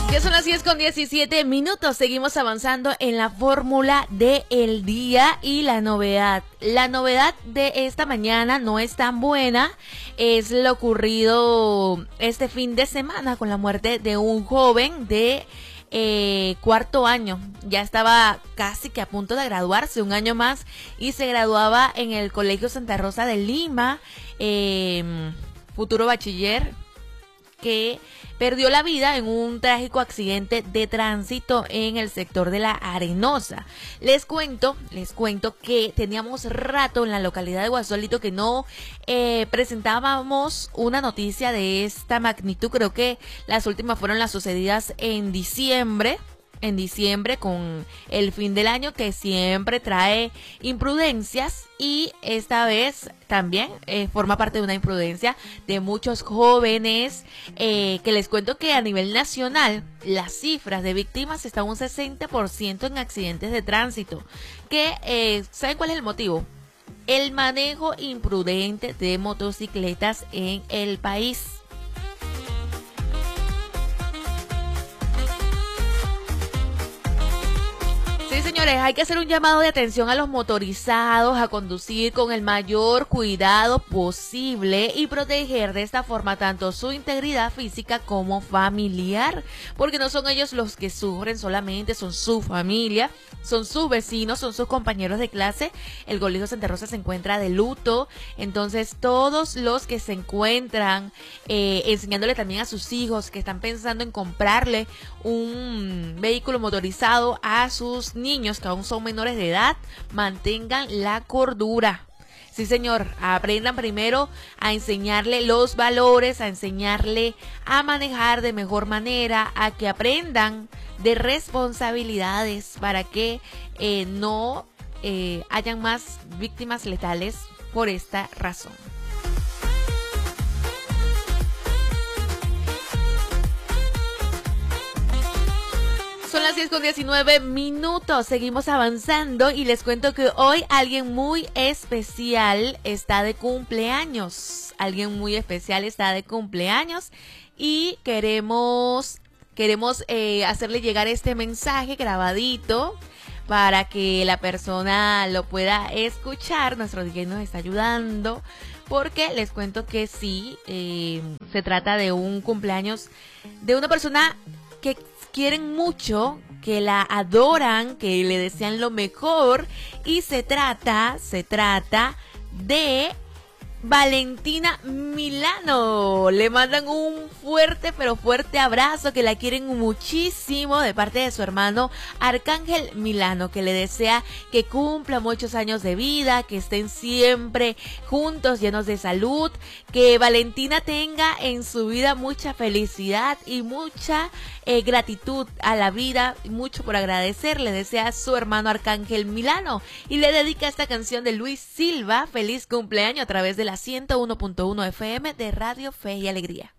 Ya son las 10:17. Seguimos avanzando en la fórmula del día y la novedad. La novedad de esta mañana no es tan buena. Es lo ocurrido este fin de semana con la muerte de un joven de cuarto año. Ya estaba casi que a punto de graduarse, un año más, y se graduaba en el Colegio Santa Rosa de Lima, futuro bachiller, que perdió la vida en un trágico accidente de tránsito en el sector de La Arenosa. Les cuento que teníamos rato en la localidad de Guasolito que no presentábamos una noticia de esta magnitud. Creo que las últimas fueron las sucedidas en diciembre, con el fin del año, que siempre trae imprudencias, y esta vez también forma parte de una imprudencia de muchos jóvenes, que les cuento que a nivel nacional las cifras de víctimas están un 60% en accidentes de tránsito, que ¿saben cuál es el motivo? El manejo imprudente de motocicletas en el país. Sí, señores, hay que hacer un llamado de atención a los motorizados a conducir con el mayor cuidado posible y proteger de esta forma tanto su integridad física como familiar, porque no son ellos los que sufren solamente, son su familia, son sus vecinos, son sus compañeros de clase. El Colegio Santa Rosa se encuentra de luto, entonces todos los que se encuentran enseñándole también a sus hijos que están pensando en comprarle un vehículo motorizado a sus niños que aún son menores de edad, mantengan la cordura. Sí, señor, aprendan primero a enseñarle los valores, a enseñarle a manejar de mejor manera, a que aprendan de responsabilidades para que no hayan más víctimas letales por esta razón. Son las 10:19. Seguimos avanzando y les cuento que hoy alguien muy especial está de cumpleaños. Y queremos hacerle llegar este mensaje grabadito para que la persona lo pueda escuchar. Nuestro DJ nos está ayudando, porque les cuento que sí, se trata de un cumpleaños de una persona que quieren mucho, que la adoran, que le desean lo mejor, y se trata de Valentina Milano. Le mandan un fuerte, pero fuerte abrazo, que la quieren muchísimo, de parte de su hermano Arcángel Milano, que le desea que cumpla muchos años de vida, que estén siempre juntos, llenos de salud, que Valentina tenga en su vida mucha felicidad y mucha gratitud a la vida, mucho por agradecer. Le desea a su hermano Arcángel Milano y le dedica esta canción de Luis Silva, Feliz Cumpleaños, a través de la 101.1 FM de Radio Fe y Alegría.